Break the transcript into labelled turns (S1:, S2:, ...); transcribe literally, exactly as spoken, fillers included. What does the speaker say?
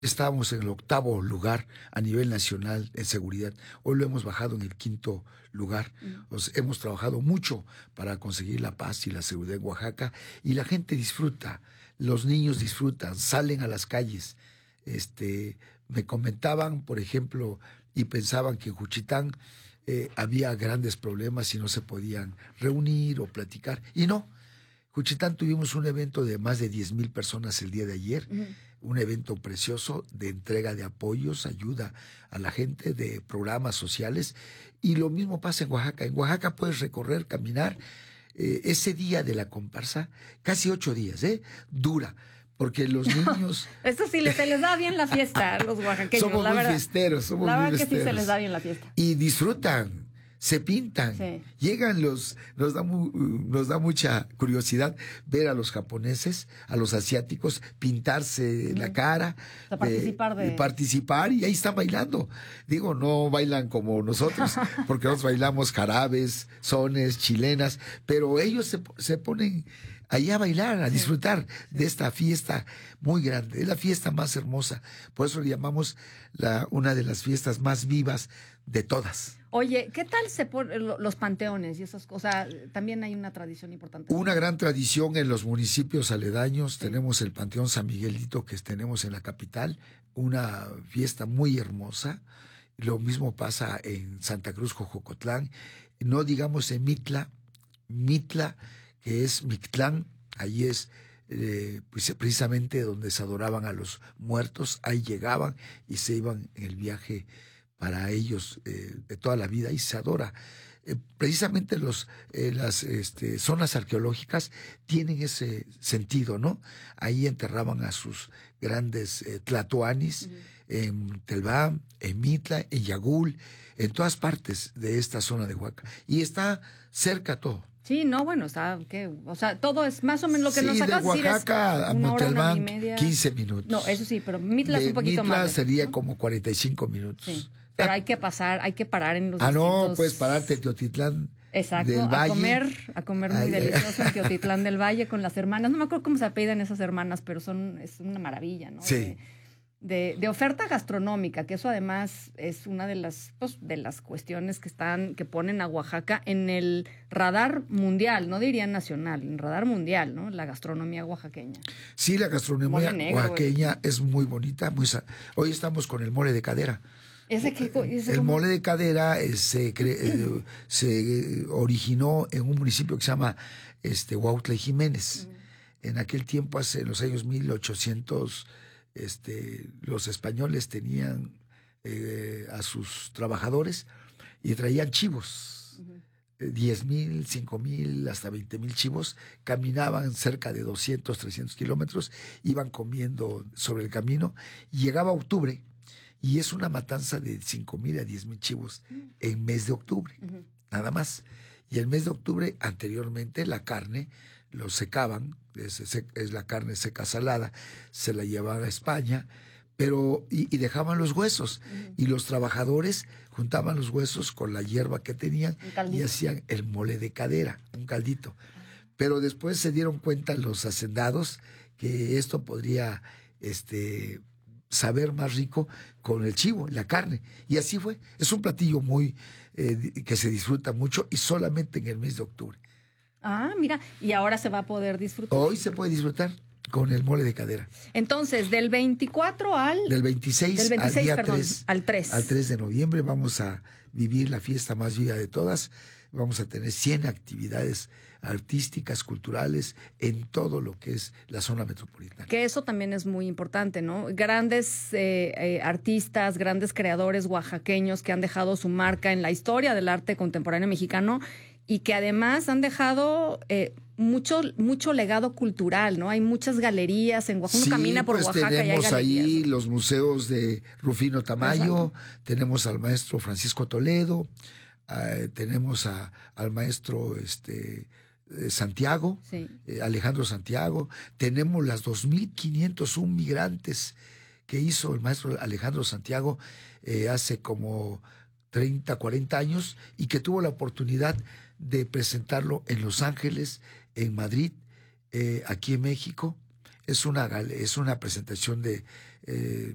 S1: Estábamos en el octavo lugar a nivel nacional en seguridad. Hoy lo hemos bajado en el quinto lugar.
S2: Mm.
S1: O sea, hemos trabajado mucho para conseguir la paz y la seguridad en Oaxaca y la gente disfruta, los niños disfrutan, salen a las calles. Este, me comentaban, por ejemplo, y pensaban que en Juchitán eh, había grandes problemas y no se podían reunir o platicar. Y no, Juchitán tuvimos un evento de más de diez mil personas el día de ayer.
S2: Ujú.
S1: Un evento precioso de entrega de apoyos, ayuda a la gente, de programas sociales. Y lo mismo pasa en Oaxaca. En Oaxaca puedes recorrer, caminar. Eh, ese día de la comparsa, casi ocho días, ¿eh? Dura. Porque los niños...
S2: Esto sí, les, se les da bien la fiesta a los oaxaqueños.
S1: somos
S2: la
S1: muy
S2: verdad,
S1: fiesteros, somos
S2: la
S1: muy
S2: verdad que
S1: fiesteros.
S2: sí se les da bien la fiesta.
S1: Y disfrutan, se pintan.
S2: Sí.
S1: Llegan los... Nos da, mu, nos da mucha curiosidad ver a los japoneses, a los asiáticos, pintarse
S2: Mm.
S1: la cara.
S2: O sea, participar de-
S1: de
S2: participar
S1: y ahí están bailando. Digo, no bailan como nosotros, porque nosotros bailamos jarabes, sones, chilenas, pero ellos se, se ponen allá a bailar, a
S2: Sí.
S1: disfrutar de esta fiesta muy grande. Es la fiesta más hermosa. Por eso le llamamos la, una de las fiestas más vivas de todas.
S2: Oye, ¿qué tal se ponen los panteones y esas cosas? También hay una tradición importante.
S1: Una gran tradición en los municipios aledaños. Sí. Tenemos el Panteón San Miguelito que tenemos en la capital, una fiesta muy hermosa. Lo mismo pasa en Santa Cruz, Jojocotlán. No digamos en Mitla, Mitla, que es Mictlán, ahí es eh, pues, precisamente donde se adoraban a los muertos. Ahí llegaban y se iban en el viaje para ellos eh, de toda la vida y se adora. Eh, precisamente los, eh, las este, zonas arqueológicas tienen ese sentido, ¿no? Ahí enterraban a sus grandes eh, tlatoanis, uh-huh. en Telbán, en Mitla, en Yagul, en todas partes de esta zona de Oaxaca. Y está cerca todo.
S2: Sí, no, bueno, está, ¿qué? O sea, todo es más o menos lo que
S1: sí,
S2: nos acabas de decir.
S1: De Oaxaca a Montalbán, quince minutos.
S2: No, eso sí, pero Mitla es un poquito
S1: Mitla
S2: más.
S1: Mitla sería ¿no? como cuarenta y cinco minutos.
S2: Sí. Pero hay que pasar, hay que parar en los
S1: Ah,
S2: distintos...
S1: no, puedes pararte en Teotitlán.
S2: Exacto,
S1: del
S2: a
S1: Valle.
S2: comer, a comer muy
S1: Ay,
S2: delicioso en Teotitlán del Valle con las hermanas. No me acuerdo cómo se apellidan esas hermanas, pero son es una maravilla, ¿no?
S1: Sí.
S2: De, de, de oferta gastronómica, que eso además es una de las, pues, de las cuestiones que están, que ponen a Oaxaca en el radar mundial, no diría nacional, en radar mundial, ¿no? La gastronomía oaxaqueña.
S1: Sí, la gastronomía
S2: negro,
S1: oaxaqueña es muy bonita, muy sa- hoy estamos con el mole de cadera.
S2: ¿Ese qué, ese
S1: el
S2: cómo?
S1: mole de cadera eh, se, cre- eh, se originó en un municipio que se llama este, Huautla y Jiménez. Mm. En aquel tiempo, hace en los años mil ochocientos, este, los españoles tenían eh, a sus trabajadores y traían chivos. Uh-huh. diez mil, cinco mil, hasta veinte mil chivos, caminaban cerca de doscientos, trescientos kilómetros, iban comiendo sobre el camino y llegaba octubre. Y es una matanza de cinco mil a diez mil chivos en mes de octubre, uh-huh. nada más. Y el mes de octubre, anteriormente, la carne lo secaban, es, es la carne seca salada, se la llevaban a España, pero y, y dejaban los huesos. Uh-huh. Y los trabajadores juntaban los huesos con la hierba que tenían y hacían el mole de cadera, un caldito. Uh-huh. Pero después se dieron cuenta los hacendados que esto podría... este saber más rico con el chivo, la carne. Y así fue. Es un platillo muy eh, que se disfruta mucho y solamente en el mes de octubre.
S2: Ah, mira, y ahora se va a poder disfrutar.
S1: Hoy se puede disfrutar con el mole de cadera.
S2: Entonces, del veinticuatro al...
S1: Del veintiséis,
S2: del veintiséis
S1: al día
S2: perdón,
S1: tres.
S2: Al tres.
S1: Al tres de noviembre vamos a vivir la fiesta más viva de todas. Vamos a tener cien actividades artísticas, culturales, en todo lo que es la zona metropolitana.
S2: Que eso también es muy importante, ¿no? Grandes eh, eh, artistas, grandes creadores oaxaqueños que han dejado su marca en la historia del arte contemporáneo mexicano y que además han dejado eh, mucho, mucho legado cultural, ¿no? Hay muchas galerías en Oaxaca. Uno
S1: sí,
S2: camina por
S1: pues
S2: Oaxaca
S1: tenemos
S2: y hay galerías.
S1: Ahí los museos de Rufino Tamayo, exacto. Tenemos al maestro Francisco Toledo, uh, tenemos a, al maestro este eh, Santiago, sí. eh, Alejandro Santiago, tenemos las dos mil quinientos un migrantes que hizo el maestro Alejandro Santiago eh, hace como treinta, cuarenta años y que tuvo la oportunidad de presentarlo en Los Ángeles, en Madrid, eh, aquí en México. Es una, es una presentación de... Eh,